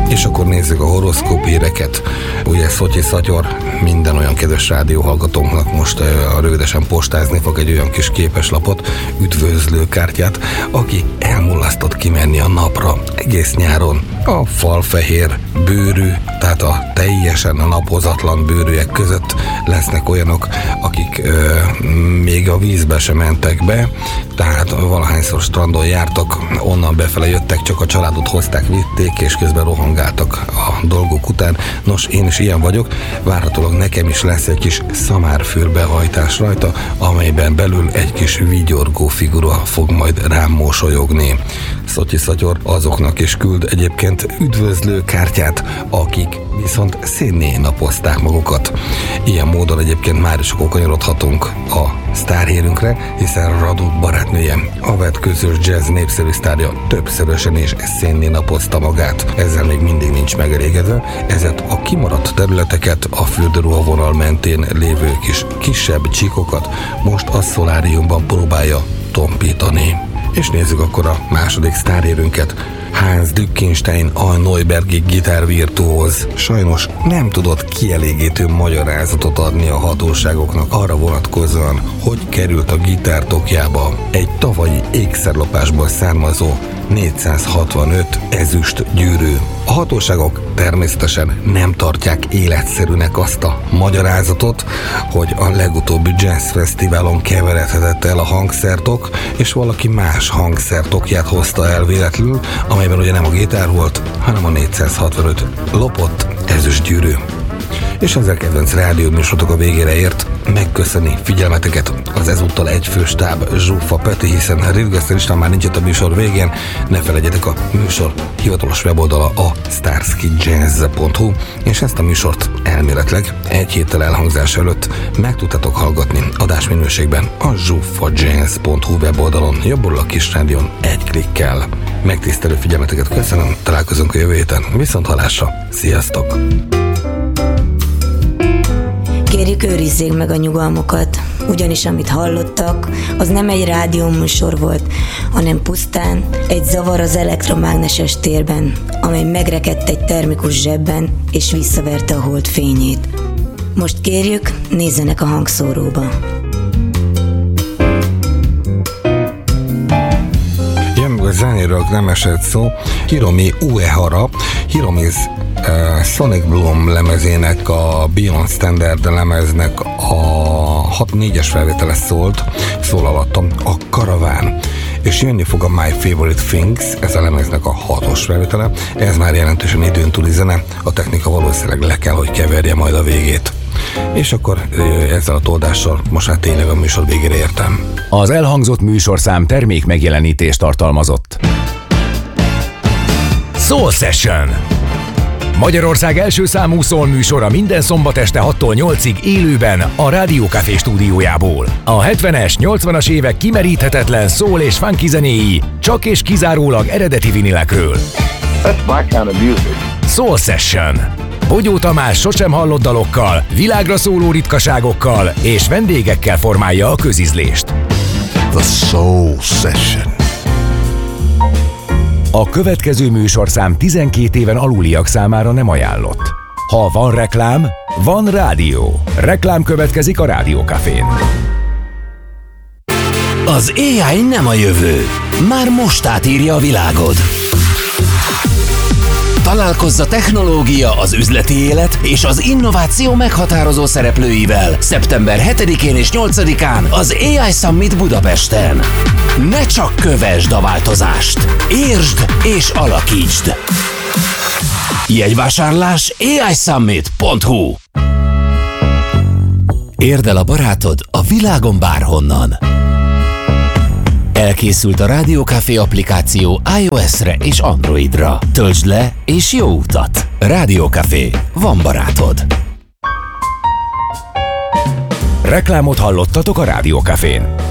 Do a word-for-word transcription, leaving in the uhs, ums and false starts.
És akkor nézzük a horoszkóp híreket. Ugye Szotyi Szatyor minden olyan kedves rádióhallgatónknak most uh, rövidesen postázni fog egy olyan kis képeslapot, üdvözlőkártyát, aki elmulasztott kimenni a napra egész nyáron. A falfehér bőrű, tehát a teljesen napozatlan bőrűek között lesznek olyanok, akik uh, még a vízbe sem mentek be, tehát valahányszor strandon jártak, onnan befele jöttek, csak a családot hozták, vitték, és közben rohangáltak a dolgok után. Nos, én is ilyen vagyok, várhatólag nekem is lesz egy kis szamárfürbehajtás rajta, amelyben belül egy kis vigyorgó figura fog majd rám mosolyogni. Szotyi Szatyor azoknak is küld egyébként üdvözlőkártyát, akik viszont szénné napozták magukat. Ilyen módon egyébként már is akkor kanyarodhatunk a sztárhírünkre, hiszen Radu barátnője, a vetközös jazz népszerű sztárja többszörösen is szénné napozta magát. Ezzel még mindig nincs megelégedve, ezért a kimaradt területeket, a fürdőruhavonal mentén lévő kis kisebb csíkokat most a szoláriumban próbálja tompítani. És nézzük akkor a második sztárhírünket. Hans Dückenstein, a neubergi gitárvirtuóz sajnos nem tudott kielégítő magyarázatot adni a hatóságoknak arra vonatkozóan, hogy került a gitártokjába egy tavalyi ékszerlopásból származó négyszázhatvanöt ezüst gyűrű. A hatóságok természetesen nem tartják életszerűnek azt a magyarázatot, hogy a legutóbbi jazz fesztiválon keveredhetett el a hangszertok, és valaki más hangszertokját hozta el véletlenül, amelyben ugye nem a gitár volt, hanem a négyszázhatvanöt lopott ezüst gyűrű. És ezzel kedvenc rádióműsorotok a végére ért. Megköszöni figyelmeteket az ezúttal egyfős stáb, Zsófa Peti, hiszen Ritgeszter István már nincs itt a műsor végén. Ne felejtjetek, a műsor hivatalos weboldala a starsky jazz pont hu, és ezt a műsort elméletileg egy héttel elhangzás előtt meg tudtátok hallgatni adásminőségben a zsófa jazz pont hu weboldalon, jobbról a kis rádión egy klikkel. Megtisztelő figyelmeteket köszönöm, találkozunk a jövő héten, viszont hallásra, sziasztok! Kérjük, őrizzék meg a nyugalmukat, ugyanis amit hallottak, az nem egy rádióműsor volt, hanem pusztán egy zavar az elektromágneses térben, amely megrekedt egy termikus zsebben, és visszaverte a hold fényét. Most kérjük, nézzenek a hangszóróba. A zenéről nem esett szó. Hiromi Uehara, Hiromi's uh, Sonic Bloom lemezének, a Beyond Standard lemeznek a hat négyes felvétele szólt, szól alattam a Karaván. És jönni fog a My Favorite Things, ez a lemeznek a hatos felvétele, ez már jelentősen időn túli zene, a technika valószínűleg le kell, hogy keverje majd a végét. És akkor ezzel a toldással most már tényleg a műsor végére értem. Az elhangzott műsorszám termék megjelenítést tartalmazott. Soul Session. Magyarország első számú soul műsora minden szombat este hattól nyolcig élőben a Rádió Café stúdiójából. A hetvenes, nyolcvanas évek kimeríthetetlen soul és funky zenéi csak és kizárólag eredeti vinilekről. That's my kind of music. Soul Session. Bogyó Tamás sosem hallott dalokkal, világra szóló ritkaságokkal és vendégekkel formálja a közízlést. The Soul Session. A következő műsorszám tizenkét éven aluliak számára nem ajánlott. Ha van reklám, van rádió. Reklám következik a Rádió Cafén. Az á i nem a jövő. Már most átírja a világod. Találkozz a technológia, az üzleti élet és az innováció meghatározó szereplőivel szeptember hetedikén és nyolcadikán az á i Summit Budapesten. Ne csak kövesd a változást, értsd és alakítsd! Jegyvásárlás á i summit pont hu. Érd el a barátod a világon bárhonnan. Elkészült a Rádió Café applikáció iOS-re és Androidra. Töltsd le és jó utat! Rádió Café. Van barátod! Reklámot hallottatok a Rádió Cafén.